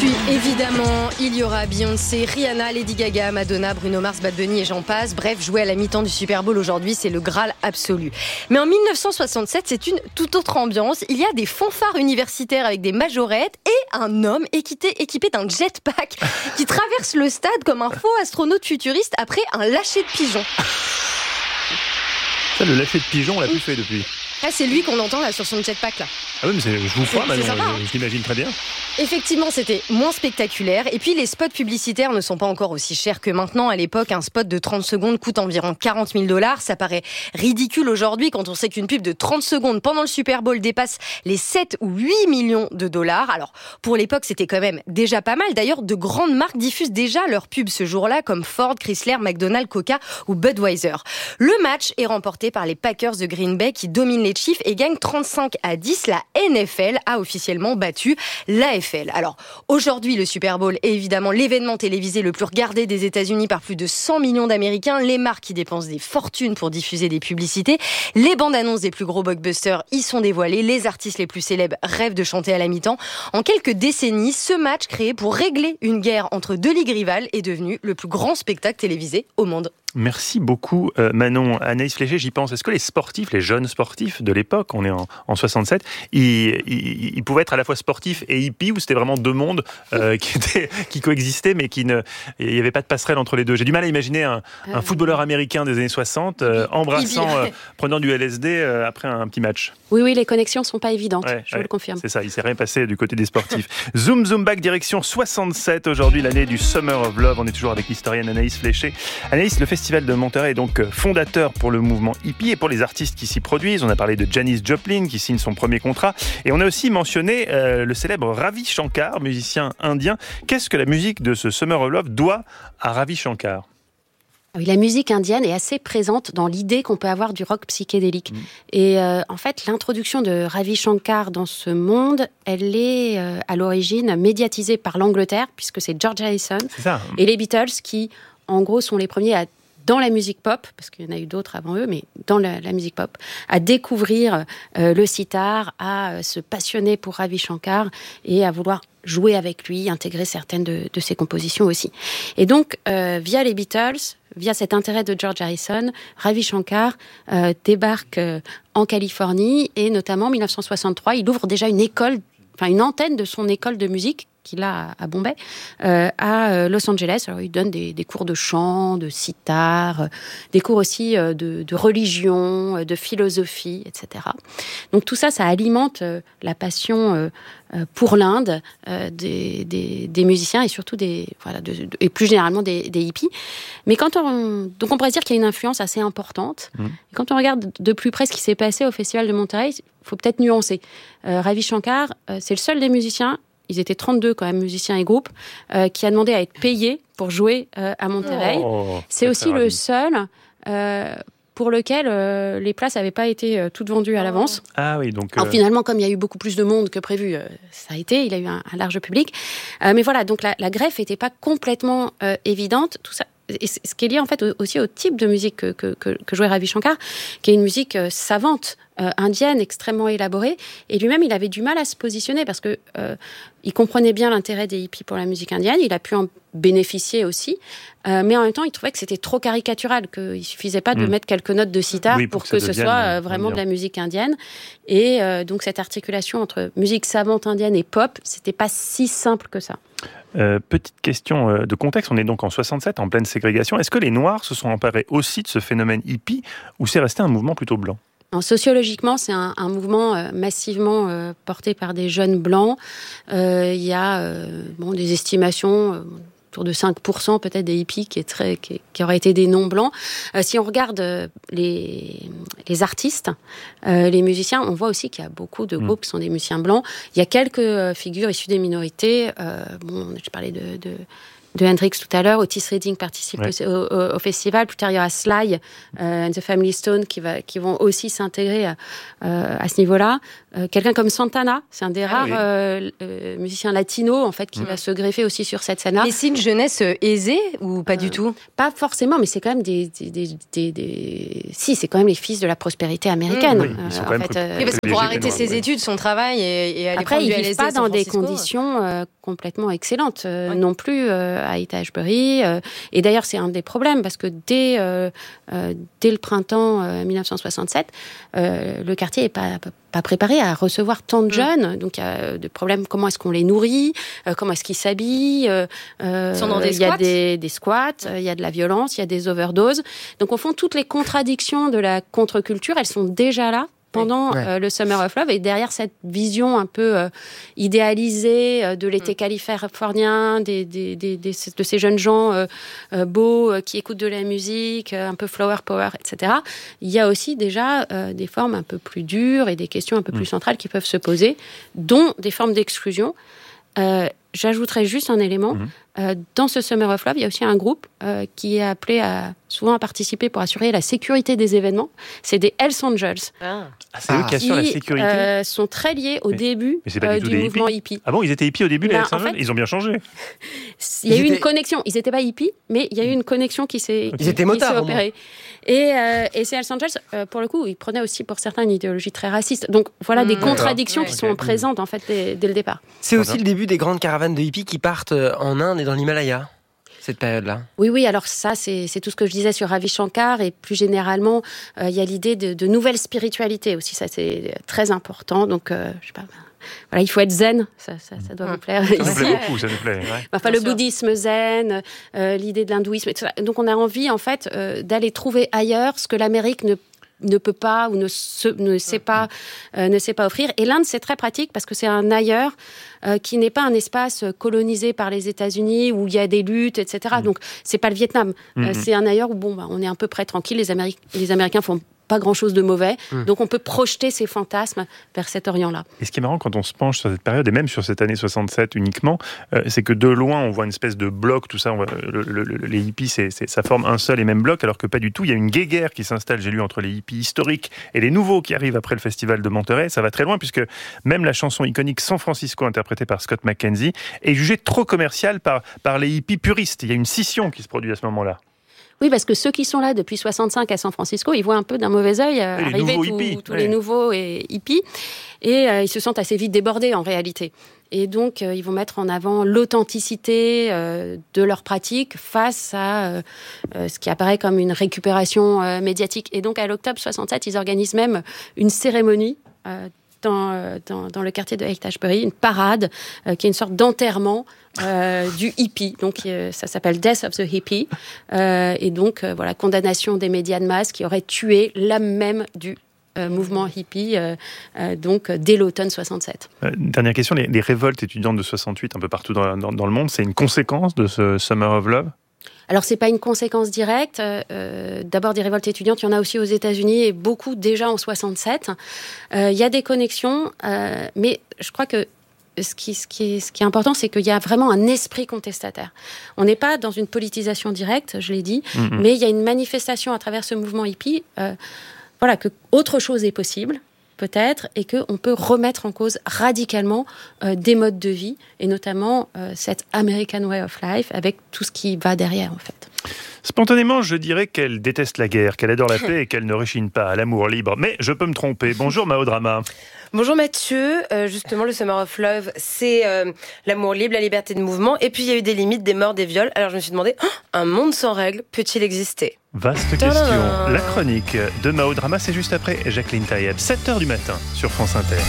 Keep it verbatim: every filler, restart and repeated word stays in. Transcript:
puis évidemment, il y aura Beyoncé, Rihanna, Lady Gaga, Madonna, Bruno Mars, Bad Bunny et j'en passe. Bref, jouer à la mi-temps du Super Bowl aujourd'hui, c'est le Graal absolu. Mais en dix-neuf cent soixante-sept, c'est une toute autre ambiance. Il y a des fanfares universitaires avec des majorettes et un homme équipé, équipé d'un jetpack qui traverse le stade comme un faux astronaute futuriste après un lâcher de pigeon. Ça, le lâcher de pigeon, on l'a plus fait depuis. Ah, c'est lui qu'on entend là sur son jetpack là. Ah oui, mais c'est, je vous crois, c'est, c'est maintenant, sympa, hein. Je l'imagine très bien. Effectivement, c'était moins spectaculaire. Et puis, les spots publicitaires ne sont pas encore aussi chers que maintenant. À l'époque, un spot de trente secondes coûte environ quarante mille dollars. Ça paraît ridicule aujourd'hui quand on sait qu'une pub de trente secondes pendant le Super Bowl dépasse les sept ou huit millions de dollars. Alors, pour l'époque, c'était quand même déjà pas mal. D'ailleurs, de grandes marques diffusent déjà leurs pubs ce jour-là, comme Ford, Chrysler, McDonald's, Coca ou Budweiser. Le match est remporté par les Packers de Green Bay qui dominent les Chiefs et gagnent trente-cinq à dix. La N F L a officiellement battu l'A F L. Alors, aujourd'hui, le Super Bowl est évidemment l'événement télévisé le plus regardé des États-Unis par plus de cent millions d'Américains. Les marques qui dépensent des fortunes pour diffuser des publicités. Les bandes annonces des plus gros blockbusters y sont dévoilées. Les artistes les plus célèbres rêvent de chanter à la mi-temps. En quelques décennies, ce match créé pour régler une guerre entre deux ligues rivales est devenu le plus grand spectacle télévisé au monde. Merci beaucoup euh, Manon. Anaïs Fléché, j'y pense. Est-ce que les sportifs, les jeunes sportifs de l'époque, on est en, en soixante-sept, ils, ils, ils pouvaient être à la fois sportifs et hippies, ou c'était vraiment deux mondes euh, qui, étaient, qui coexistaient, mais qui ne, il n'y avait pas de passerelle entre les deux. J'ai du mal à imaginer un, un footballeur américain des années soixante euh, embrassant, euh, prenant du L S D euh, après un petit match. Oui, oui, les connexions ne sont pas évidentes, ouais, je ouais, vous le confirme. C'est ça, il ne s'est rien passé du côté des sportifs. Zoom, zoom back, direction soixante-sept, aujourd'hui l'année du Summer of Love. On est toujours avec l'historienne Anaïs Fléché. Anaïs, le Festival de Monterey est donc fondateur pour le mouvement hippie et pour les artistes qui s'y produisent. On a parlé de Janis Joplin qui signe son premier contrat et on a aussi mentionné euh, le célèbre Ravi Shankar, musicien indien. Qu'est-ce que la musique de ce Summer of Love doit à Ravi Shankar ? Oui, la musique indienne est assez présente dans l'idée qu'on peut avoir du rock psychédélique. Mmh. Et euh, en fait, l'introduction de Ravi Shankar dans ce monde, elle est euh, à l'origine médiatisée par l'Angleterre, puisque c'est George Harrison c'est ça. Et les Beatles qui, en gros, sont les premiers à dans la musique pop, parce qu'il y en a eu d'autres avant eux, mais dans la, la musique pop, à découvrir euh, le sitar, à euh, se passionner pour Ravi Shankar et à vouloir jouer avec lui, intégrer certaines de, de ses compositions aussi. Et donc, euh, via les Beatles, via cet intérêt de George Harrison, Ravi Shankar euh, débarque euh, en Californie et notamment en dix-neuf cent soixante-trois, il ouvre déjà une école, enfin une antenne de son école de musique qu'il a à Bombay, euh, à Los Angeles. Alors, il donne des, des cours de chant, de sitar, euh, des cours aussi euh, de, de religion, euh, de philosophie, et cetera. Donc tout ça, ça alimente euh, la passion euh, euh, pour l'Inde euh, des, des, des musiciens et surtout des, voilà, de, de, et plus généralement des, des hippies. Mais quand on, donc on pourrait dire qu'il y a une influence assez importante. Mmh. Et quand on regarde de plus près ce qui s'est passé au Festival de Monterey, il faut peut-être nuancer. Euh, Ravi Shankar, euh, c'est le seul des musiciens. Ils étaient trente-deux quand même, musiciens et groupes, euh, qui a demandé à être payés pour jouer euh, à Monterey. Oh, c'est aussi le seul euh, pour lequel euh, les places n'avaient pas été euh, toutes vendues à l'avance. Ah oui, donc... Alors, euh... finalement, comme il y a eu beaucoup plus de monde que prévu, euh, ça a été, il a eu un, un large public. Euh, mais voilà, donc la, la greffe n'était pas complètement euh, évidente. Tout ça, et ce qui est lié en fait aussi au type de musique que, que, que, que jouait Ravi Shankar, qui est une musique euh, savante, euh, indienne, extrêmement élaborée. Et lui-même, il avait du mal à se positionner parce que euh, il comprenait bien l'intérêt des hippies pour la musique indienne. Il a pu en bénéficier aussi, euh, mais en même temps, il trouvait que c'était trop caricatural, qu'il suffisait pas de mmh. mettre quelques notes de sitar oui, pour, pour que, que ce soit euh, vraiment indien. De la musique indienne. Et euh, donc cette articulation entre musique savante indienne et pop, c'était pas si simple que ça. Euh, petite question euh, de contexte, on est donc en soixante-sept, en pleine ségrégation. Est-ce que les Noirs se sont emparés aussi de ce phénomène hippie ou c'est resté un mouvement plutôt blanc ? Alors, sociologiquement, c'est un, un mouvement euh, massivement euh, porté par des jeunes blancs. Euh, il y a euh, bon, des estimations... Euh, autour de cinq pour cent peut-être des hippies qui, est très, qui, qui auraient été des non-blancs. Euh, si on regarde euh, les, les artistes, euh, les musiciens, on voit aussi qu'il y a beaucoup de groupes mmh. qui sont des musiciens blancs. Il y a quelques euh, figures issues des minorités. Euh, bon, je parlais de, de de Hendrix tout à l'heure. Otis Redding participe ouais. au, au, au festival. Plus tard, il y aura Sly euh, and the Family Stone qui, va, qui vont aussi s'intégrer à, euh, à ce niveau-là. Euh, quelqu'un comme Santana, c'est un des ah, rares oui. euh, euh, musiciens latinos en fait, qui mmh. va se greffer aussi sur cette scène-là. Mais c'est une jeunesse aisée ou pas euh, du tout? Pas forcément, mais c'est quand même des, des, des, des, des... Si, c'est quand même les fils de la prospérité américaine. Mmh, oui, ils sont euh, quand même en fait, euh, oui, parce que pour arrêter noirs, ses oui. études, son travail et, et aller après, prendre du ils L S D vivent pas dans des Francisco. conditions euh, complètement excellentes euh, ouais. non plus euh, à Haight-Ashbury. Euh, et d'ailleurs, c'est un des problèmes parce que dès, euh, euh, dès le printemps euh, dix-neuf cent soixante-sept, euh, le quartier n'est pas, pas préparé à recevoir tant de jeunes. Mmh. Donc, il y a des problèmes. Comment est-ce qu'on les nourrit? euh, Comment est-ce qu'ils s'habillent? euh, Ils sont dans des Il y a squats. des, des squats, il euh, y a de la violence, il y a des overdoses. Donc, au fond, toutes les contradictions de la contre-culture, elles sont déjà là pendant ouais. euh, le Summer of Love, et derrière cette vision un peu euh, idéalisée euh, de l'été mmh. californien, des, des, des, des, de ces jeunes gens euh, euh, beaux euh, qui écoutent de la musique, euh, un peu flower power, et cetera. Il y a aussi déjà euh, des formes un peu plus dures et des questions un peu mmh. plus centrales qui peuvent se poser, dont des formes d'exclusion. Euh, J'ajouterais juste un élément. Mmh. Euh, dans ce Summer of Love, il y a aussi un groupe euh, qui est appelé à, souvent à participer pour assurer la sécurité des événements. C'est des Hells Angels. Ah. Ah, c'est ah. eux qui assurent la sécurité. Ils euh, sont très liés au mais, début mais euh, du, du mouvement hippie. Ah bon, ils étaient hippies au début, les Hells Angels? En fait, ils ont bien changé. Il y a ils eu étaient... une connexion. Ils n'étaient pas hippies, mais il y a eu une connexion qui s'est, ils étaient motards, opérée. Et, euh, et ces Hells Angels, euh, pour le coup, ils prenaient aussi pour certains une idéologie très raciste. Donc voilà mmh, des contradictions ouais, qui okay. sont présentes en fait dès, dès le départ. C'est aussi le début des grandes caravanes de hippies qui partent en Inde et dans l'Himalaya, cette période-là. Oui, oui, alors ça, c'est, c'est tout ce que je disais sur Ravi Shankar, et plus généralement, il euh, y a l'idée de, de nouvelle spiritualité aussi, ça c'est très important, donc euh, je sais pas... Voilà, il faut être zen, ça, ça, ça doit mmh. vous plaire. Ça nous plaît beaucoup, ça nous plaît. Ouais. Enfin, Bien le sûr. Bouddhisme zen, euh, l'idée de l'hindouisme, et tout ça. Donc on a envie, en fait, euh, d'aller trouver ailleurs ce que l'Amérique ne ne peut pas ou ne, se, ne, sait pas, euh, ne sait pas offrir. Et l'Inde, c'est très pratique parce que c'est un ailleurs euh, qui n'est pas un espace colonisé par les États-Unis où il y a des luttes, et cetera. Mmh. Donc, c'est pas le Vietnam. Mmh. Euh, c'est un ailleurs où bon, bah, on est un peu près tranquille. Les, Améri- les Américains font pas grand-chose de mauvais. Mmh. Donc, on peut projeter ces fantasmes vers cet Orient-là. Et ce qui est marrant quand on se penche sur cette période, et même sur cette année soixante-sept uniquement, euh, c'est que de loin, on voit une espèce de bloc, tout ça. On voit, le, le, le, les hippies, c'est, c'est, ça forme un seul et même bloc, alors que pas du tout. Il y a une guéguerre qui s'installe, j'ai lu, entre les hippies historiques et les nouveaux qui arrivent après le festival de Monterey. Ça va très loin, puisque même la chanson iconique San Francisco, interprétée par Scott McKenzie, est jugée trop commerciale par, par les hippies puristes. Il y a une scission qui se produit à ce moment-là. Oui, parce que ceux qui sont là depuis soixante-cinq à San Francisco, ils voient un peu d'un mauvais œil euh, arriver tous, tous ouais. les nouveaux et hippies, et euh, ils se sentent assez vite débordés en réalité. Et donc, euh, ils vont mettre en avant l'authenticité euh, de leurs pratiques face à euh, euh, ce qui apparaît comme une récupération euh, médiatique. Et donc, à l'octobre soixante-sept, ils organisent même une cérémonie euh, Dans, dans, dans le quartier de Haight-Ashbury, une parade euh, qui est une sorte d'enterrement euh, du hippie. Donc, euh, ça s'appelle Death of the Hippie. Euh, et donc, euh, voilà, condamnation des médias de masse qui auraient tué l'âme même du euh, mouvement hippie, euh, euh, donc dès l'automne soixante-sept. Euh, dernière question, les, les révoltes étudiantes de soixante-huit un peu partout dans, dans, dans le monde, c'est une conséquence de ce Summer of Love ? Alors, c'est pas une conséquence directe. Euh, d'abord, des révoltes étudiantes, il y en a aussi aux États-Unis et beaucoup déjà en soixante-sept. Euh, il y a des connexions, euh, mais je crois que ce qui, ce, qui est, ce qui est important, c'est qu'il y a vraiment un esprit contestataire. On n'est pas dans une politisation directe, je l'ai dit, mm-hmm. mais il y a une manifestation à travers ce mouvement hippie, euh, voilà, que autre chose est possible, peut-être, et qu'on peut remettre en cause radicalement euh, des modes de vie, et notamment euh, cette American Way of Life, avec tout ce qui va derrière, en fait. Spontanément, je dirais qu'elle déteste la guerre, qu'elle adore la paix et qu'elle ne réchigne pas à l'amour libre. Mais je peux me tromper. Bonjour Mao Drama. Bonjour Mathieu, euh, justement le Summer of Love, c'est euh, l'amour libre, la liberté de mouvement, et puis il y a eu des limites, des morts, des viols, alors je me suis demandé, oh, un monde sans règles peut-il exister ? Vaste question. La chronique de Mao Drama, c'est juste après Jacqueline Taïeb, sept heures du matin sur France Inter.